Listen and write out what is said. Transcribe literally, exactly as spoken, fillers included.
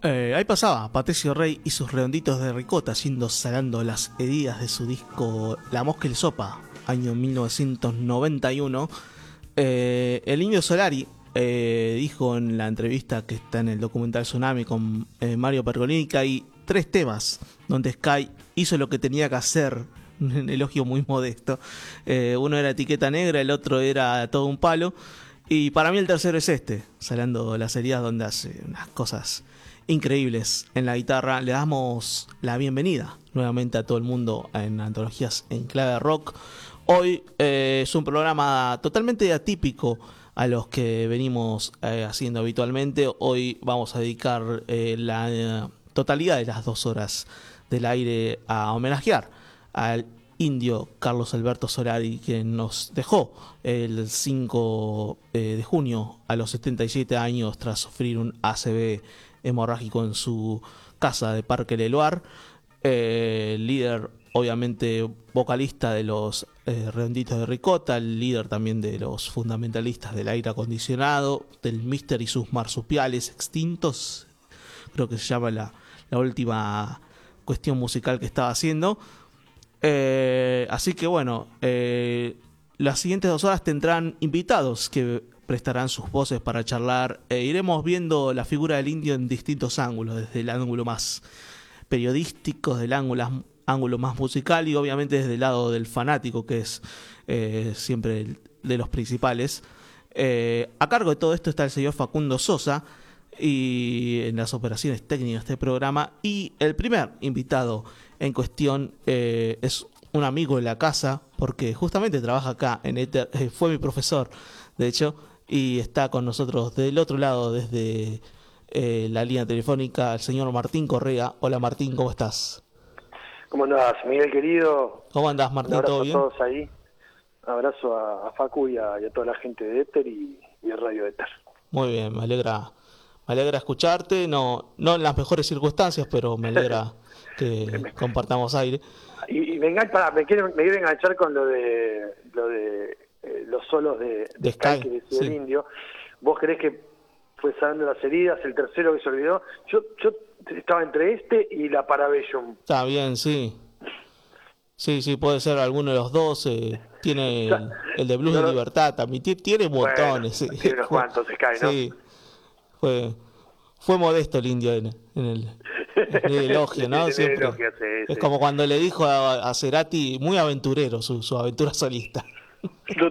Eh, ahí pasaba Patricio Rey y sus redonditos de ricota haciendo salando las heridas de su disco La Mosca y el Sopa, año mil novecientos noventa y uno. Eh, el Indio Solari eh, dijo en la entrevista que está en el documental Tsunami con eh, Mario Pergolini que hay tres temas donde Sky hizo lo que tenía que hacer, un elogio muy modesto. Eh, uno era Etiqueta Negra, el otro era Todo un Palo, y para mí el tercero es este, salando las heridas, donde hace unas cosas increíbles en la guitarra. Le damos la bienvenida nuevamente a todo el mundo en Antologías en Clave Rock. Hoy eh, es un programa totalmente atípico a los que venimos eh, haciendo habitualmente. Hoy vamos a dedicar eh, la eh, totalidad de las dos horas del aire a homenajear al indio Carlos Alberto Solari, que nos dejó el cinco de junio a los setenta y siete años tras sufrir un A C V hemorrágico en su casa de Parque Leloir. Eh, líder, obviamente, vocalista de los eh, Redonditos de Ricota, el líder también de los fundamentalistas del aire acondicionado, del Mister y sus marsupiales extintos, creo que se llama la, la última cuestión musical que estaba haciendo. Eh, así que bueno, eh, las siguientes dos horas tendrán invitados que prestarán sus voces para charlar. E iremos viendo la figura del indio en distintos ángulos, desde el ángulo más periodístico, desde el ángulo, ángulo más musical y obviamente desde el lado del fanático, que es eh, siempre el, de los principales. Eh, a cargo de todo esto está el señor Facundo Sosa y en las operaciones técnicas de este programa. Y el primer invitado en cuestión eh, es un amigo de la casa, porque justamente trabaja acá en Éter, eh, fue mi profesor, de hecho, y está con nosotros del otro lado, desde eh, la línea telefónica, el señor Martín Correa. Hola Martín, ¿cómo estás? ¿Cómo andás, Miguel querido? ¿Cómo andás, Martín? Un abrazo ¿Todo bien? a todos ahí. Un abrazo a, a Facu y a, y a toda la gente de Éter y, y de Radio Éter. Muy bien, me alegra, me alegra escucharte, no, no en las mejores circunstancias, pero me alegra que compartamos aire. Y, y me engancha, pará, me quiere, me quiere enganchar con lo de lo de eh, los solos de, de, De Sky, Sky, que decía sí. el indio. ¿Vos creés que fue sanando las heridas, el tercero que se olvidó? Yo yo estaba entre este y la Parabellum. Está bien, sí. Sí, sí, puede ser alguno de los dos. Eh, tiene el, el de Blues No, de no. Libertad también. Tiene, tiene montones. Bueno, sí. tiene unos cuantos Sky, ¿no? Sí. Fue, fue modesto el indio en, en el, en el elogio, ¿no? En el Siempre. elogio, sí, Es sí. como cuando le dijo a, a Cerati, muy aventurero su, su aventura solista.